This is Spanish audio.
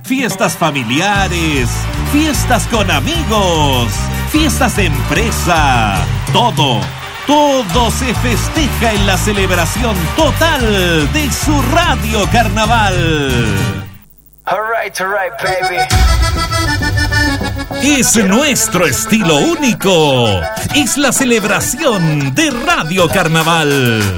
Fiestas familiares, fiestas con amigos, fiestas de empresa, todo se festeja en la celebración total de su Radio Carnaval. Alright, baby. Es nuestro estilo único. Es la celebración de Radio Carnaval.